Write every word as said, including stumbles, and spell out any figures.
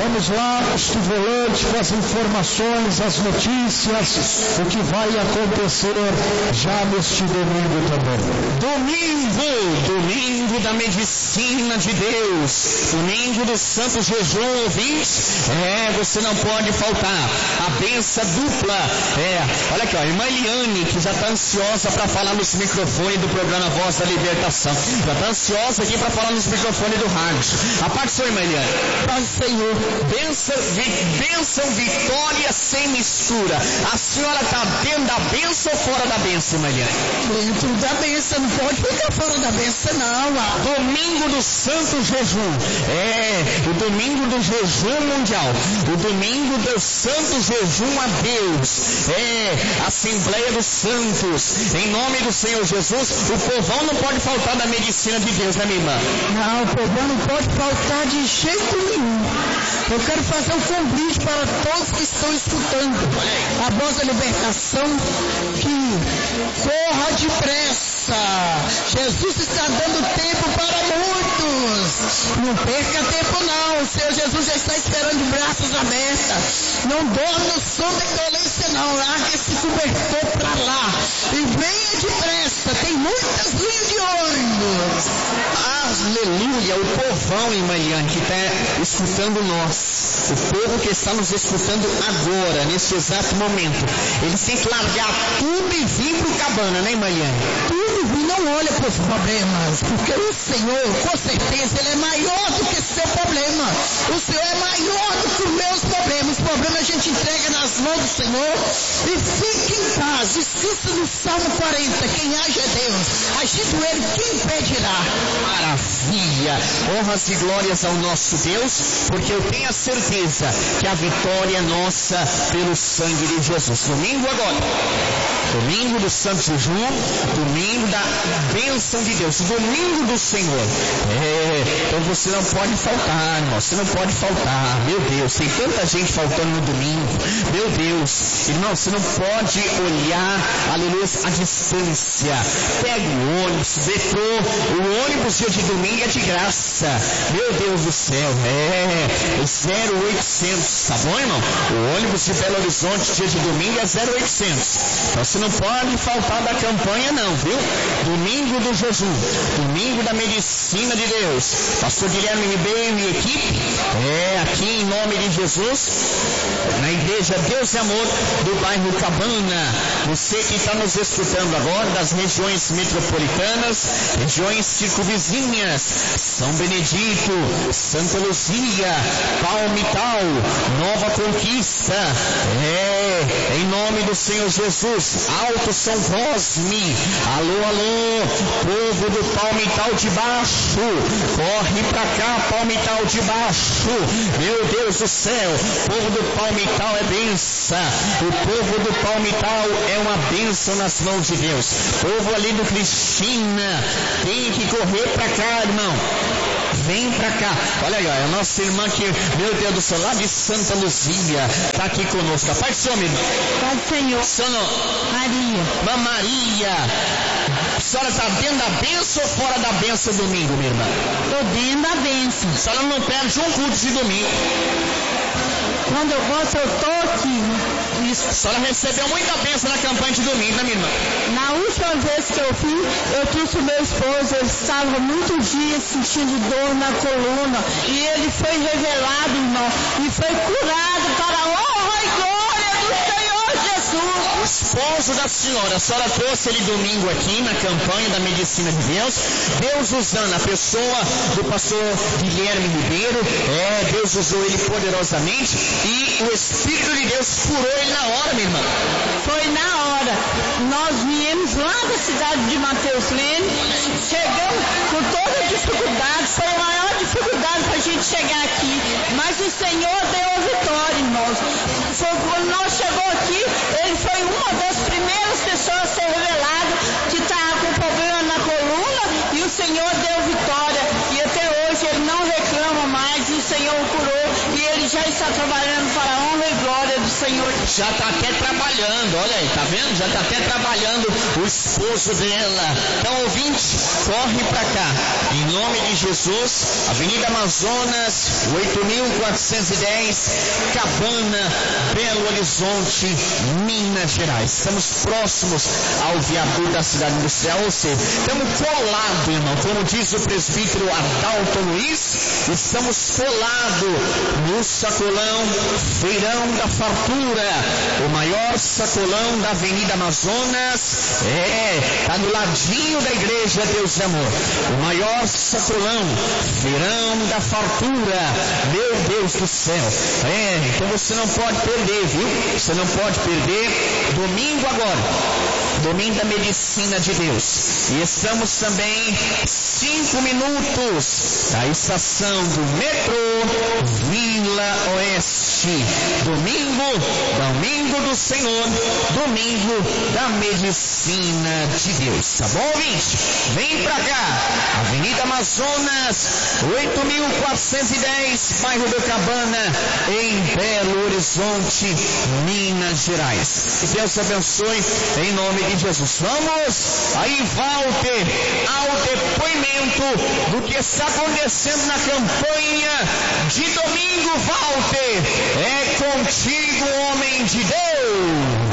Vamos lá, este volante com as informações, as notícias, o que vai acontecer já neste domingo também. Domingo, domingo da medicina de Deus, domingo do santo jejum, ouvintes, é, você não pode faltar, a benção dupla, é, olha aqui, ó, a irmã Eliane, que já está ansiosa para falar nos microfones do programa Voz da Libertação, já está ansiosa aqui para falar nos microfones do rádio. A parte sua, irmã Eliane. Paz, Senhor. Bênção, bênção, vitória sem mistura. A senhora está dentro da bênção ou fora da bênção, irmã Eliane? Dentro da bênção, não pode ficar fora da bênção, não. Ah. Domingo do santo jejum, é, o domingo do jejum mundial, o domingo do santo jejum a Deus, é, Assembleia dos Santos, em nome do Senhor Jesus. O povão não pode faltar da medicina de Deus, né, minha irmã? Não, o povão não pode faltar de jeito nenhum. Eu quero fazer um convite para todos que estão escutando a Voz da Libertação, que corra depressa. Jesus está dando tempo para muitos. Não perca tempo não. O Senhor Jesus já está esperando de braços abertos. Não dorme no sono da indolência não. Larga esse cobertor para lá e venha depressa. Tem muitas linhas de ônibus. Aleluia, o povão, irmã Eliane, que está escutando nós, o povo que está nos escutando agora, nesse exato momento, eles têm que largar tudo e vir para o Cabana, né, irmã Eliane? Tudo e não olha para os problemas, porque o Senhor, com certeza, Ele é maior do que seu problema. O Senhor é maior do que os meus problemas. Os problemas a gente entrega nas mãos do Senhor e fique em paz. Descansa no Salmo quarenta, quem age é Deus. Agindo Ele, quem impedirá? Maravilha, honras e glórias ao nosso Deus, porque eu tenho a certeza que a vitória é nossa pelo sangue de Jesus. Domingo agora, domingo do santo jejum, domingo da bênção de Deus, domingo do Senhor. É, então você não pode faltar, irmão, você não pode faltar. Meu Deus, tem tanta gente faltando no domingo. Meu Deus, irmão, você não pode olhar, aleluia, a distância. Pega o ônibus, metrô, o ônibus dia de domingo é de graça. Meu Deus do céu, é zero oitocentos, tá bom, irmão? O ônibus de Belo Horizonte dia de domingo é zero oitocentos. Então você não pode faltar da campanha não, viu? Domingo do jejum, domingo da medicina de Deus. Pastor Guilherme Ribeiro e equipe, é aqui em nome de Jesus, na igreja Deus e Amor do bairro Cabana. Você que está nos escutando agora das regiões metropolitanas, regiões circunvizinhas, São Benedito, Santa Luzia, Palmital, Nova Conquista, é, em nome do Senhor Jesus, Alto São Cosme, alô, alô, povo do Palmital de Baixo, corre pra cá, Palmital de Baixo, meu Deus do céu, povo do Palmital é benção, o povo do Palmital é uma bênção nas mãos de Deus, povo ali do Cristina, tem que correr pra cá, irmão, vem pra cá, olha aí, ó, é a nossa irmã que, meu Deus do céu, lá de Santa Luzia, tá aqui conosco, a paz do Senhor, irmão. Pai Senhor. Seu nome? Maria. Irmã Maria, a senhora está dentro da bênção ou fora da bênção domingo, minha irmã? Estou dentro da bênção. A senhora não perde um culto de domingo. Quando eu gosto, eu estou aqui. Isso. A senhora recebeu muita bênção na campanha de domingo, né, minha irmã? Na última vez que eu fui, eu trouxe o meu esposo, ele estava muitos dias sentindo dor na coluna, e ele foi revelado, irmão, e foi curado para a honra e glória do Senhor Jesus. O esposo da senhora, a senhora trouxe ele domingo aqui na campanha da medicina de Deus, Deus usando a pessoa do pastor Guilherme Ribeiro, é, Deus usou ele poderosamente, e o Espírito de Deus curou ele na hora, minha irmã. Foi na hora. Nós viemos lá da cidade de Mateus Leme, chegamos com toda a dificuldade, foi a maior dificuldade para a gente chegar aqui, mas o Senhor deu a vitória, irmãos. Foi, quando nós chegamos aqui, ele foi uma das primeiras pessoas a ser revelado que estava com problema na coluna, e o Senhor deu vitória, e até hoje ele não reclama mais, e o Senhor o curou, e ele já está trabalhando para a honra e glória do Senhor. já está até trabalhando, olha aí, tá vendo? Já está até trabalhando o esposo dela. Então, ouvinte, corre para cá, em nome de Jesus, Avenida Amazonas, oito mil quatrocentos e dez, Cabana, Belo Horizonte, Minas Gerais. Estamos próximos ao viaduto da cidade industrial, ou seja, estamos colados, irmão, como diz o presbítero Adalto Luiz, estamos colados no sacolão Feirão da Fartura, o maior sacolão da Avenida Amazonas, é, está no ladinho da igreja Deus e Amor, o maior sacolão Feirão da Fartura, meu Deus do céu, é, então você não pode perder, viu? Você não pode perder, domingo agora, domingo da medicina de Deus, e estamos também cinco minutos da estação do metrô Vila Oeste, domingo, domingo do Senhor, domingo da medicina de Deus, tá bom, ouvinte? Vem pra cá, Avenida Amazonas, oito mil quatrocentos e dez, bairro do Cabana, em Belo Horizonte, Minas Gerais. Que Deus abençoe em nome de Jesus. Vamos aí, Walter, ao depoimento do que está acontecendo na campanha de domingo. Walter, é contigo, homem de Deus.